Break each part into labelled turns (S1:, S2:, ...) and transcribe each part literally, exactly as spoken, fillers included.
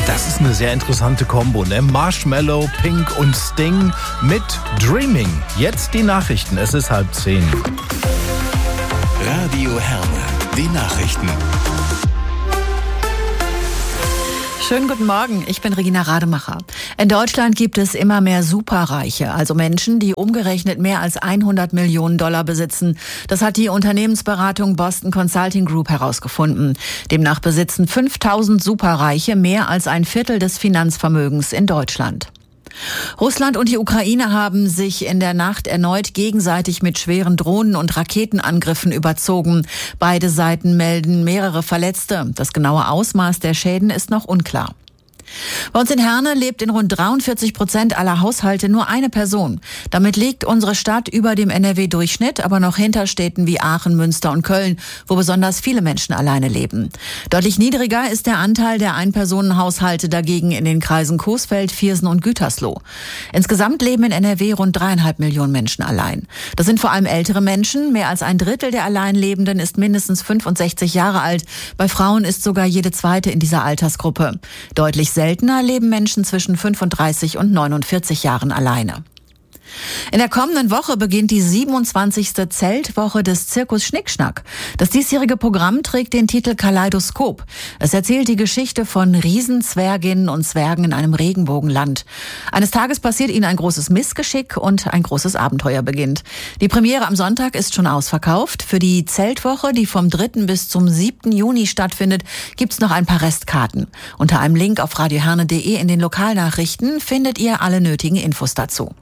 S1: Das ist eine sehr interessante Kombo, ne? Marshmallow, Pink und Sting mit Dreaming. Jetzt die Nachrichten, es ist halb zehn.
S2: Radio Herne, die Nachrichten.
S3: Schönen guten Morgen, ich bin Regina Rademacher. In Deutschland gibt es immer mehr Superreiche, also Menschen, die umgerechnet mehr als hundert Millionen Dollar besitzen. Das hat die Unternehmensberatung Boston Consulting Group herausgefunden. Demnach besitzen fünftausend Superreiche mehr als ein Viertel des Finanzvermögens in Deutschland. Russland und die Ukraine haben sich in der Nacht erneut gegenseitig mit schweren Drohnen- und Raketenangriffen überzogen. Beide Seiten melden mehrere Verletzte. Das genaue Ausmaß der Schäden ist noch unklar. Bei uns in Herne lebt in rund dreiundvierzig Prozent aller Haushalte nur eine Person. Damit liegt unsere Stadt über dem N R W-Durchschnitt, aber noch hinter Städten wie Aachen, Münster und Köln, wo besonders viele Menschen alleine leben. Deutlich niedriger ist der Anteil der Einpersonenhaushalte dagegen in den Kreisen Coesfeld, Viersen und Gütersloh. Insgesamt leben in N R W rund dreieinhalb Millionen Menschen allein. Das sind vor allem ältere Menschen. Mehr als ein Drittel der Alleinlebenden ist mindestens fünfundsechzig Jahre alt. Bei Frauen ist sogar jede zweite in dieser Altersgruppe. Deutlich seltener leben Menschen zwischen fünfunddreißig und neunundvierzig Jahren alleine. In der kommenden Woche beginnt die siebenundzwanzigste Zeltwoche des Zirkus Schnickschnack. Das diesjährige Programm trägt den Titel Kaleidoskop. Es erzählt die Geschichte von Riesen, Zwerginnen und Zwergen in einem Regenbogenland. Eines Tages passiert ihnen ein großes Missgeschick und ein großes Abenteuer beginnt. Die Premiere am Sonntag ist schon ausverkauft. Für die Zeltwoche, die vom dritten bis zum siebten Juni stattfindet, gibt's noch ein paar Restkarten. Unter einem Link auf radioherne punkt de in den Lokalnachrichten findet ihr alle nötigen Infos dazu.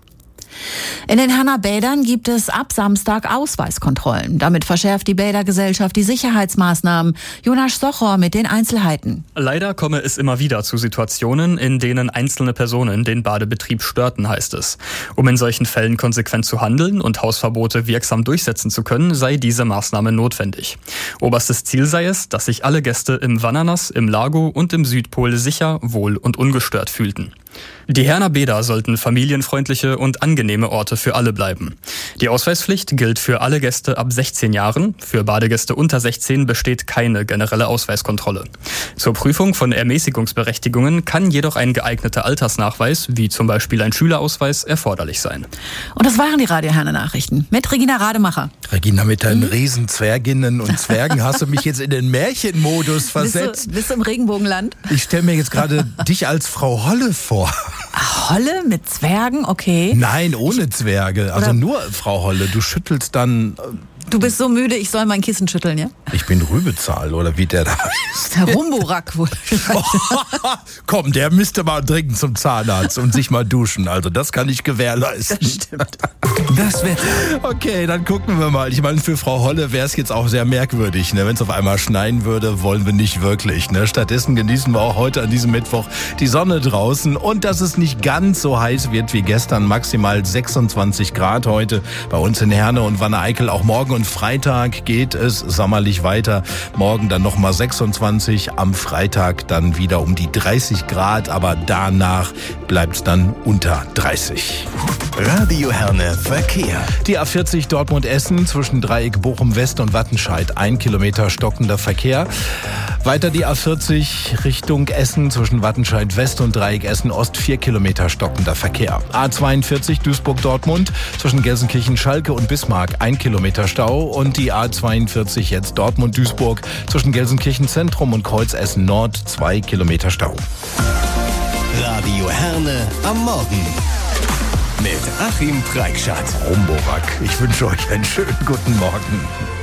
S3: In den Herner Bädern gibt es ab Samstag Ausweiskontrollen. Damit verschärft die Bädergesellschaft die Sicherheitsmaßnahmen. Jonas Sochor mit den Einzelheiten.
S4: Leider komme es immer wieder zu Situationen, in denen einzelne Personen den Badebetrieb störten, heißt es. Um in solchen Fällen konsequent zu handeln und Hausverbote wirksam durchsetzen zu können, sei diese Maßnahme notwendig. Oberstes Ziel sei es, dass sich alle Gäste im Wannernass, im Lago und im Südpol sicher, wohl und ungestört fühlten. Die Herner Bäder sollten familienfreundliche und angenehme Orte für alle bleiben. Die Ausweispflicht gilt für alle Gäste ab sechzehn Jahren. Für Badegäste unter sechzehn besteht keine generelle Ausweiskontrolle. Zur Prüfung von Ermäßigungsberechtigungen kann jedoch ein geeigneter Altersnachweis, wie zum Beispiel ein Schülerausweis, erforderlich sein.
S3: Und das waren die Radio Herne Nachrichten mit Regina Rademacher.
S1: Regina, mit deinen mhm. Riesenzwerginnen und Zwergen hast du mich jetzt in den Märchenmodus versetzt.
S3: Bist du, bist du im Regenbogenland?
S1: Ich stelle mir jetzt gerade dich als Frau Holle vor.
S3: Ach, Holle mit Zwergen? Okay.
S1: Nein, ohne Zwerge. Also Oder nur Frau Holle. Du schüttelst dann...
S3: Du bist so müde, ich soll mein Kissen schütteln, ja?
S1: Ich bin Rübezahl, oder wie der da ist.
S3: Der Rumborak wohl.
S1: Oh, komm, der müsste mal dringend zum Zahnarzt und sich mal duschen. Also das kann ich gewährleisten.
S3: Das stimmt.
S2: Das Wetter.
S1: Okay, dann gucken wir mal. Ich meine, für Frau Holle wäre es jetzt auch sehr merkwürdig, ne? Wenn es auf einmal schneien würde, wollen wir nicht wirklich. Ne? Stattdessen genießen wir auch heute an diesem Mittwoch die Sonne draußen und dass es nicht ganz so heiß wird wie gestern. Maximal sechsundzwanzig Grad heute bei uns in Herne und Wanne-Eickel. Auch morgen und Freitag geht es sommerlich weiter. Morgen dann nochmal sechsundzwanzig, am Freitag dann wieder um die dreißig Grad, aber danach bleibt es dann unter dreißig.
S2: Radio Herne Verkehr.
S1: Die A vierzig Dortmund-Essen zwischen Dreieck Bochum-West und Wattenscheid. Ein Kilometer stockender Verkehr. Weiter die A vierzig Richtung Essen zwischen Wattenscheid West und Dreieck Essen Ost. Vier Kilometer stockender Verkehr. A zweiundvierzig Duisburg-Dortmund zwischen Gelsenkirchen-Schalke und Bismarck. Ein Kilometer Stau. Und die A zweiundvierzig jetzt Dortmund-Duisburg zwischen Gelsenkirchen-Zentrum und Kreuz-Essen Nord. Zwei Kilometer Stau.
S2: Radio Herne am Morgen. Mit Achim Preikschat.
S1: Rumborak. Ich wünsche euch einen schönen guten Morgen.